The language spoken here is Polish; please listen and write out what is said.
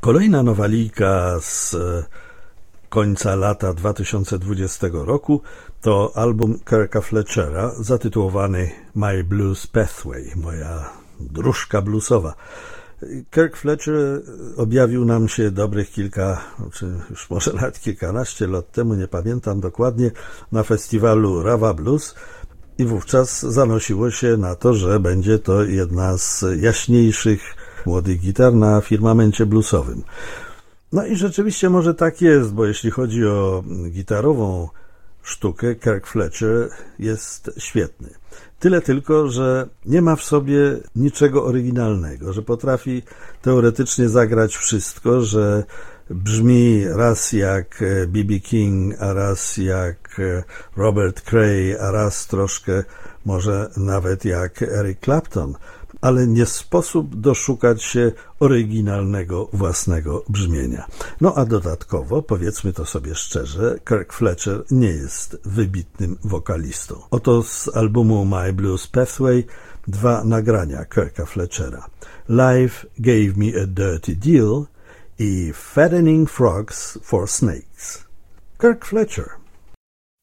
Kolejna nowalijka z końca lata 2020 roku to album Kirka Fletchera zatytułowany My Blues Pathway, moja dróżka bluesowa. Kirk Fletcher objawił nam się dobrych kilka, czy już może nawet kilkanaście lat temu, nie pamiętam dokładnie, na festiwalu Rava Blues i wówczas zanosiło się na to, że będzie to jedna z jaśniejszych młodych gitar na firmamencie bluesowym. No i rzeczywiście może tak jest, bo jeśli chodzi o gitarową sztukę, Kirk Fletcher jest świetny. Tyle tylko, że nie ma w sobie niczego oryginalnego, że potrafi teoretycznie zagrać wszystko, że brzmi raz jak B.B. King, a raz jak Robert Cray, a raz troszkę może nawet jak Eric Clapton, ale nie sposób doszukać się oryginalnego własnego brzmienia. No a dodatkowo, powiedzmy to sobie szczerze, Kirk Fletcher nie jest wybitnym wokalistą. Oto z albumu My Blues Pathway dwa nagrania Kirka Fletchera. Life Gave Me a Dirty Deal i Fattening Frogs for Snakes. Kirk Fletcher.